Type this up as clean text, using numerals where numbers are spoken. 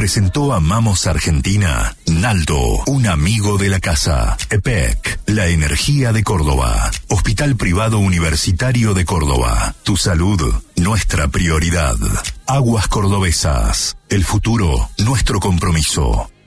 presentó Amamos Argentina. Naldo, un amigo de la casa. EPEC, la energía de Córdoba. Hospital Privado Universitario de Córdoba. Tu salud, nuestra prioridad. Aguas Cordobesas, el futuro, nuestro compromiso.